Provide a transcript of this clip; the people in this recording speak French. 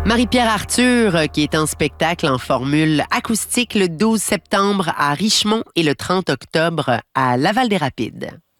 Marie-Pierre Arthur, qui est en spectacle en formule acoustique le 12 septembre à Richemont et le 30 octobre à Laval-des-Rapides.